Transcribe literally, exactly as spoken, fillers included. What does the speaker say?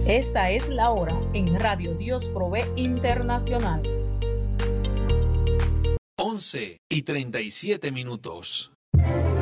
Esta es la hora en Radio Dios Provee Internacional. once y treinta y siete minutos.